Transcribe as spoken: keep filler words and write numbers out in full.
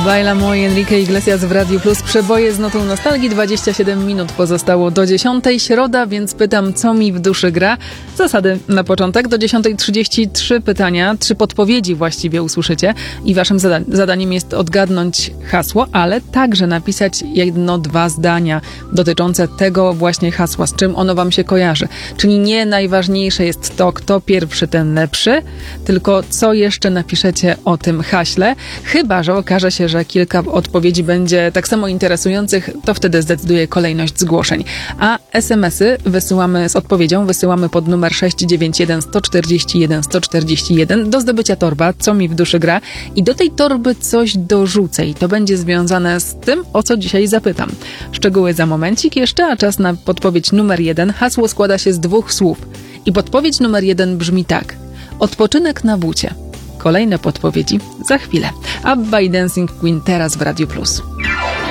Baila Moje, Enrique Iglesias w Radiu Plus. Przeboje z notą nostalgii. dwadzieścia siedem minut pozostało do dziesiątej. Środa, więc pytam, co mi w duszy gra. Zasady na początek. Do dziesiątej trzydzieści trzy pytania, trzy podpowiedzi właściwie usłyszycie. I waszym zada- zadaniem jest odgadnąć hasło, ale także napisać jedno, dwa zdania dotyczące tego właśnie hasła, z czym ono wam się kojarzy. Czyli nie najważniejsze jest to, kto pierwszy, ten lepszy, tylko co jeszcze napiszecie o tym haśle. Chyba że okaże się, że kilka odpowiedzi będzie tak samo interesujących, to wtedy zdecyduje kolejność zgłoszeń. A es em esy wysyłamy z odpowiedzią, wysyłamy pod numer sześć dziewięć jeden, jeden cztery jeden, jeden cztery jeden. Do zdobycia torba, co mi w duszy gra. I do tej torby coś dorzucę i to będzie związane z tym, o co dzisiaj zapytam. Szczegóły za momencik jeszcze, a czas na podpowiedź numer jeden. Hasło składa się z dwóch słów. I podpowiedź numer jeden brzmi tak. Odpoczynek na bucie. Kolejne podpowiedzi za chwilę. Abba i Dancing Queen teraz w Radiu Plus.